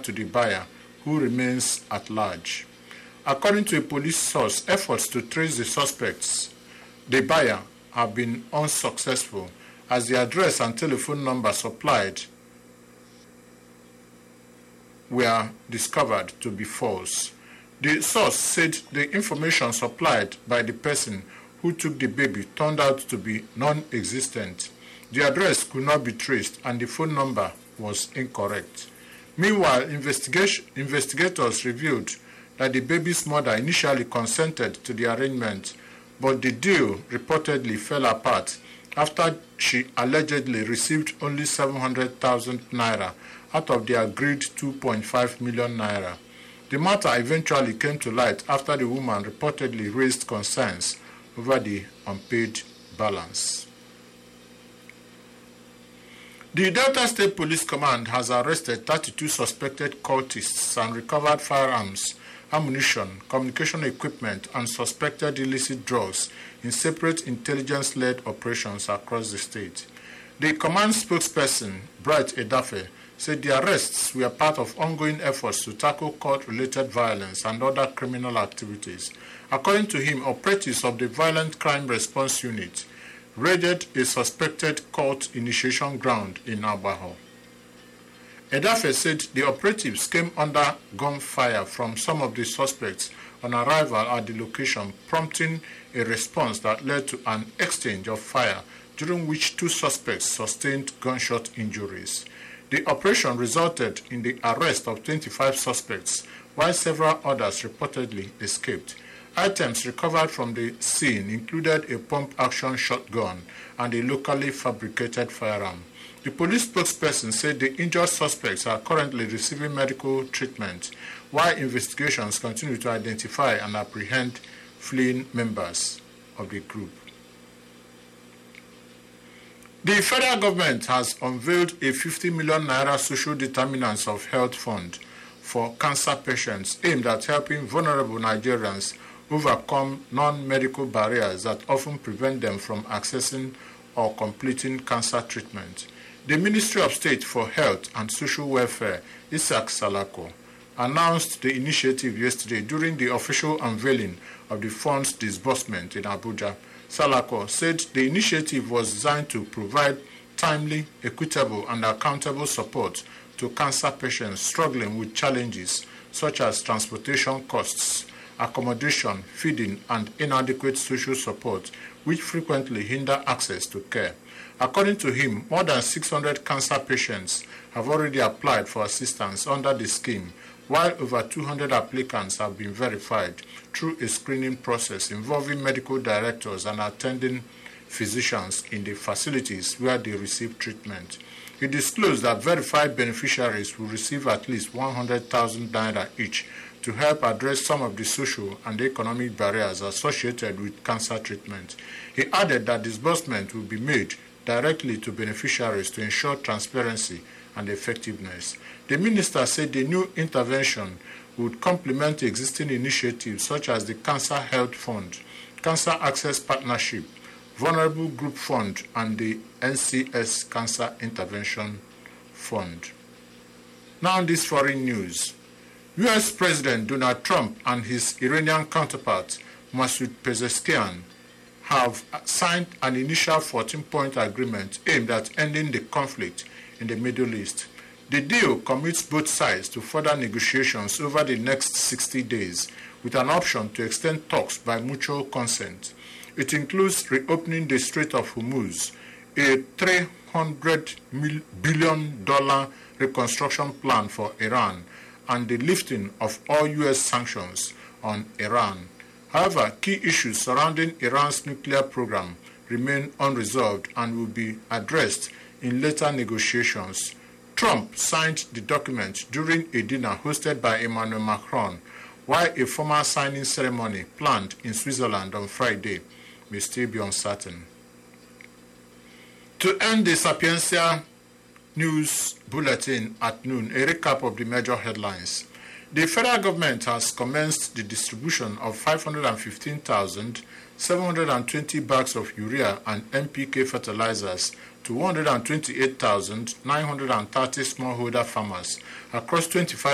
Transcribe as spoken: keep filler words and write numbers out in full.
to the buyer, who remains at large. According to a police source, efforts to trace the suspects, the buyer, have been unsuccessful as the address and telephone number supplied were discovered to be false. The source said the information supplied by the person who took the baby turned out to be non-existent. The address could not be traced and the phone number was incorrect. Meanwhile, investigation, investigators revealed that the baby's mother initially consented to the arrangement, but the deal reportedly fell apart after she allegedly received only seven hundred thousand naira out of the agreed two point five million naira. The matter eventually came to light after the woman reportedly raised concerns over the unpaid balance. The Delta State Police Command has arrested thirty-two suspected cultists and recovered firearms, ammunition, communication equipment, and suspected illicit drugs in separate intelligence-led operations across the state. The command spokesperson, Bright Edafe, said the arrests were part of ongoing efforts to tackle cult-related violence and other criminal activities. According to him, operatives of the Violent Crime Response Unit raided a suspected cult initiation ground in Agbaho. Edafe said the operatives came under gunfire from some of the suspects on arrival at the location, prompting a response that led to an exchange of fire, during which two suspects sustained gunshot injuries. The operation resulted in the arrest of twenty-five suspects, while several others reportedly escaped. Items recovered from the scene included a pump-action shotgun and a locally fabricated firearm. The police spokesperson said the injured suspects are currently receiving medical treatment, while investigations continue to identify and apprehend fleeing members of the group. The federal government has unveiled a fifty million naira social determinants of health fund for cancer patients aimed at helping vulnerable Nigerians overcome non-medical barriers that often prevent them from accessing or completing cancer treatment. The Ministry of State for Health and Social Welfare, Isaac Salako, announced the initiative yesterday during the official unveiling of the fund's disbursement in Abuja. Salako said the initiative was designed to provide timely, equitable, and accountable support to cancer patients struggling with challenges such as transportation costs, accommodation, feeding, and inadequate social support, which frequently hinder access to care. According to him, more than six hundred cancer patients have already applied for assistance under the scheme, while over two hundred applicants have been verified through a screening process involving medical directors and attending physicians in the facilities where they receive treatment. He disclosed that verified beneficiaries will receive at least one hundred thousand naira each to help address some of the social and economic barriers associated with cancer treatment. He added that disbursement will be made directly to beneficiaries to ensure transparency and effectiveness. The minister said the new intervention would complement existing initiatives such as the Cancer Health Fund, Cancer Access Partnership, Vulnerable Group Fund, and the N C S Cancer Intervention Fund. Now this foreign news. U S President Donald Trump and his Iranian counterpart, Masoud Pezeshkian, have signed an initial fourteen-point agreement aimed at ending the conflict in the Middle East. The deal commits both sides to further negotiations over the next sixty days, with an option to extend talks by mutual consent. It includes reopening the Strait of Hormuz, a three hundred billion dollars reconstruction plan for Iran, and the lifting of all U S sanctions on Iran. However, key issues surrounding Iran's nuclear program remain unresolved and will be addressed in later negotiations. Trump signed the document during a dinner hosted by Emmanuel Macron, while a formal signing ceremony planned in Switzerland on Friday may still be uncertain. To end the Sapiencia News Bulletin at noon, a recap of the major headlines. The federal government has commenced the distribution of five hundred fifteen thousand seven hundred twenty bags of urea and N P K fertilizers to one hundred twenty-eight thousand nine hundred thirty smallholder farmers across twenty-five